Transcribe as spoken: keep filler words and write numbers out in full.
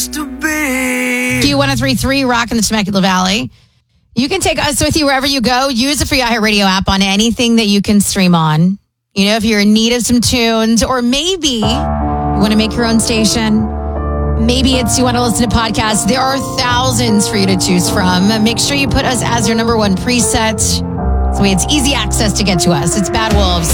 Q one oh three point three, Rock in the Temecula Valley. You can take us with you wherever you go. Use the free iHeartRadio app on anything that you can stream on. You know, if you're in need of some tunes, or maybe you want to make your own station. Maybe it's you want to listen to podcasts. There are thousands for you to choose from. Make sure you put us as your number one preset. So it's easy access to get to us. It's Bad Wolves.